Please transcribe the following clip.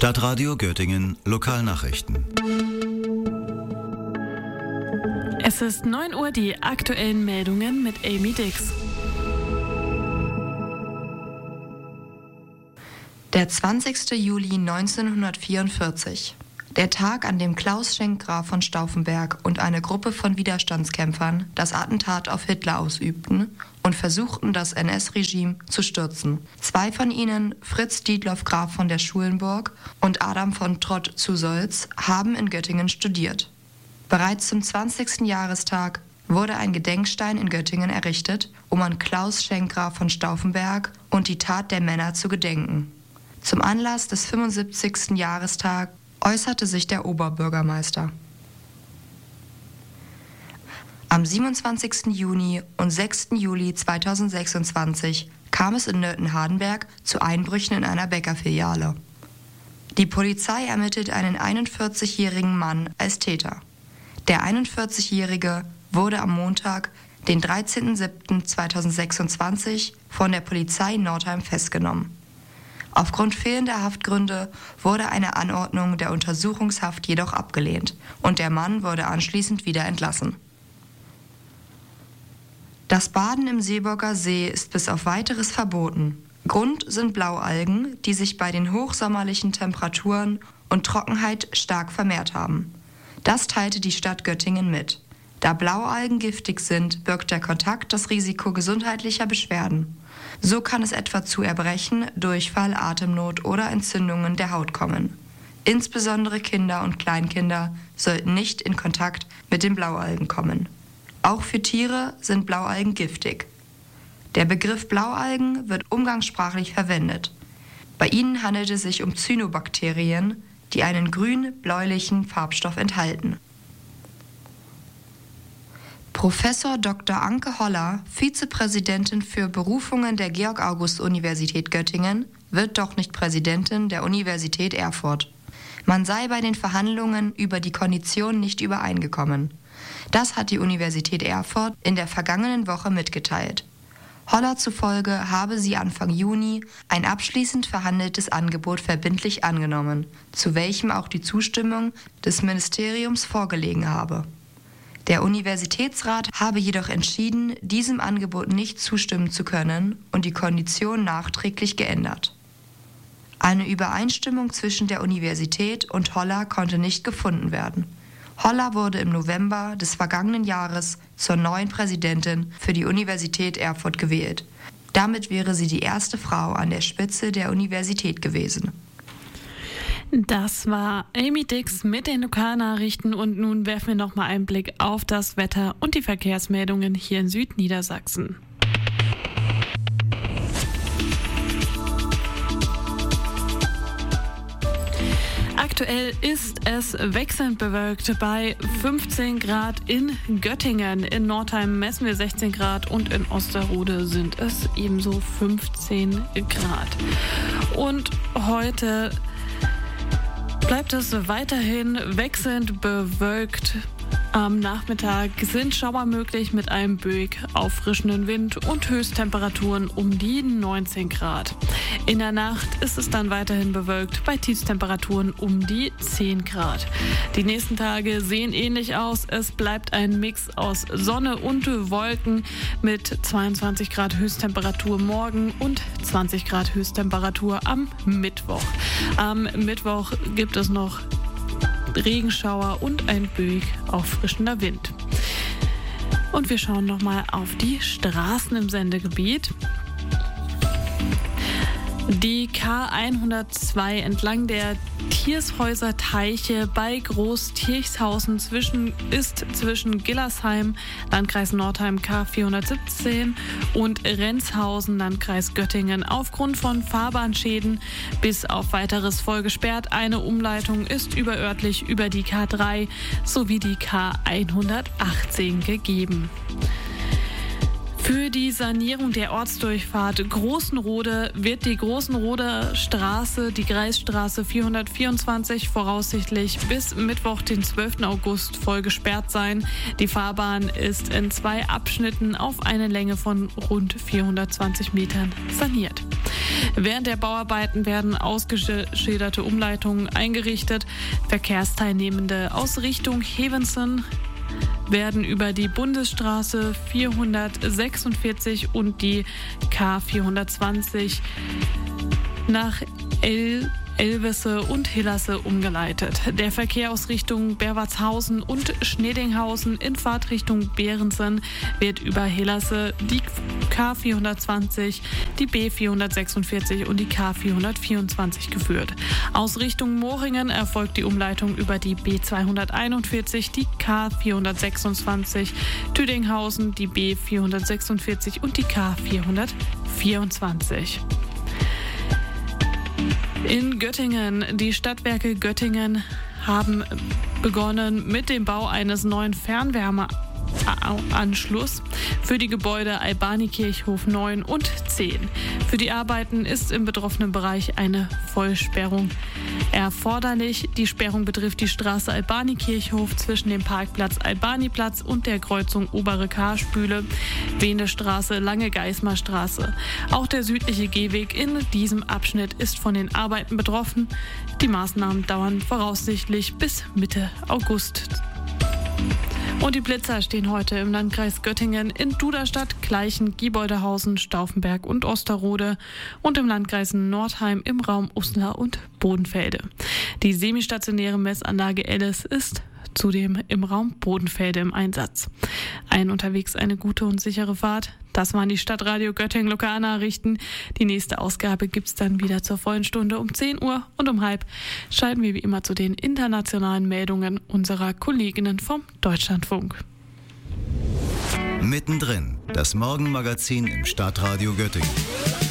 Stadtradio Göttingen Lokalnachrichten. Es ist 9 Uhr, die aktuellen Meldungen mit Amy Dix. Der 20. Juli 1944. Der Tag, an dem Klaus Schenk Graf von Stauffenberg und eine Gruppe von Widerstandskämpfern das Attentat auf Hitler ausübten und versuchten, das NS-Regime zu stürzen. 2 von ihnen, Fritz Dietloff Graf von der Schulenburg und Adam von Trott zu Solz, haben in Göttingen studiert. Bereits zum 20. Jahrestag wurde ein Gedenkstein in Göttingen errichtet, um an Klaus Schenk Graf von Stauffenberg und die Tat der Männer zu gedenken. Zum Anlass des 75. Jahrestags äußerte sich der Oberbürgermeister. Am 27. Juni und 6. Juli 2026 kam es in Nöthen-Hardenberg zu Einbrüchen in einer Bäckerfiliale. Die Polizei ermittelt einen 41-jährigen Mann als Täter. Der 41-Jährige wurde am Montag, den 13.07.2026, von der Polizei in Nordheim festgenommen. Aufgrund fehlender Haftgründe wurde eine Anordnung der Untersuchungshaft jedoch abgelehnt und der Mann wurde anschließend wieder entlassen. Das Baden im Seeburger See ist bis auf Weiteres verboten. Grund sind Blaualgen, die sich bei den hochsommerlichen Temperaturen und Trockenheit stark vermehrt haben. Das teilte die Stadt Göttingen mit. Da Blaualgen giftig sind, birgt der Kontakt das Risiko gesundheitlicher Beschwerden. So kann es etwa zu Erbrechen, Durchfall, Atemnot oder Entzündungen der Haut kommen. Insbesondere Kinder und Kleinkinder sollten nicht in Kontakt mit den Blaualgen kommen. Auch für Tiere sind Blaualgen giftig. Der Begriff Blaualgen wird umgangssprachlich verwendet. Bei ihnen handelt es sich um Cyanobakterien, die einen grün-bläulichen Farbstoff enthalten. Professor Dr. Anke Holler, Vizepräsidentin für Berufungen der Georg-August-Universität Göttingen, wird doch nicht Präsidentin der Universität Erfurt. Man sei bei den Verhandlungen über die Konditionen nicht übereingekommen. Das hat die Universität Erfurt in der vergangenen Woche mitgeteilt. Holler zufolge habe sie Anfang Juni ein abschließend verhandeltes Angebot verbindlich angenommen, zu welchem auch die Zustimmung des Ministeriums vorgelegen habe. Der Universitätsrat habe jedoch entschieden, diesem Angebot nicht zustimmen zu können und die Kondition nachträglich geändert. Eine Übereinstimmung zwischen der Universität und Holler konnte nicht gefunden werden. Holler wurde im November des vergangenen Jahres zur neuen Präsidentin für die Universität Erfurt gewählt. Damit wäre sie die erste Frau an der Spitze der Universität gewesen. Das war Amy Dix mit den Lokalnachrichten und nun werfen wir nochmal einen Blick auf das Wetter und die Verkehrsmeldungen hier in Südniedersachsen. Aktuell ist es wechselnd bewölkt bei 15 Grad in Göttingen. In Nordheim messen wir 16 Grad und in Osterode sind es ebenso 15 Grad. Und heute bleibt es weiterhin wechselnd bewölkt. Am Nachmittag sind Schauer möglich mit einem böig auffrischenden Wind und Höchsttemperaturen um die 19 Grad. In der Nacht ist es dann weiterhin bewölkt bei Tiefstemperaturen um die 10 Grad. Die nächsten Tage sehen ähnlich aus. Es bleibt ein Mix aus Sonne und Wolken mit 22 Grad Höchsttemperatur morgen und 20 Grad Höchsttemperatur am Mittwoch. Am Mittwoch gibt es noch Regenschauer und ein böig auffrischender Wind. Und wir schauen nochmal auf die Straßen im Sendegebiet. Die K102 entlang der Thiershäuser Teiche bei Groß-Tirchshausen ist zwischen Gillersheim, Landkreis Nordheim K417 und Renshausen, Landkreis Göttingen aufgrund von Fahrbahnschäden bis auf Weiteres voll gesperrt. Eine Umleitung ist überörtlich über die K3 sowie die K118 gegeben. Für die Sanierung der Ortsdurchfahrt Großenrode wird die Großenroder Straße, die Kreisstraße 424, voraussichtlich bis Mittwoch, den 12. August, voll gesperrt sein. Die Fahrbahn ist in 2 Abschnitten auf eine Länge von rund 420 Metern saniert. Während der Bauarbeiten werden ausgeschilderte Umleitungen eingerichtet. Verkehrsteilnehmende aus Richtung Hevensen werden über die Bundesstraße 446 und die K420 nach Elvesse und Hillerse umgeleitet. Der Verkehr aus Richtung Berwartshausen und Schnedinghausen in Fahrtrichtung Behrensen wird über Hillerse, die K420, die B446 und die K424 geführt. Aus Richtung Moringen erfolgt die Umleitung über die B241, die K426, Tüdinghausen, die B446 und die K424. In Göttingen, die Stadtwerke Göttingen haben begonnen mit dem Bau eines neuen Fernwärmeanschlusses für die Gebäude Albanikirchhof 9 und 10. Für die Arbeiten ist im betroffenen Bereich eine Vollsperrung erforderlich. Die Sperrung betrifft die Straße Albanikirchhof zwischen dem Parkplatz Albaniplatz und der Kreuzung Obere Karspüle, Wehnestraße, Lange Geismar Straße. Auch der südliche Gehweg in diesem Abschnitt ist von den Arbeiten betroffen. Die Maßnahmen dauern voraussichtlich bis Mitte August. Und die Blitzer stehen heute im Landkreis Göttingen in Duderstadt, Gleichen, Gieboldehausen, Stauffenberg und Osterode und im Landkreis Nordheim im Raum Uslar und Bodenfelde. Die semistationäre Messanlage Ellis ist zudem im Raum Bodenfelde im Einsatz. Allen unterwegs eine gute und sichere Fahrt. Das waren die Stadtradio Göttingen Lokalnachrichten. Die nächste Ausgabe gibt's dann wieder zur vollen Stunde um 10 Uhr und um 12:30 schalten wir wie immer zu den internationalen Meldungen unserer Kolleginnen vom Deutschlandfunk. Mittendrin, das Morgenmagazin im Stadtradio Göttingen.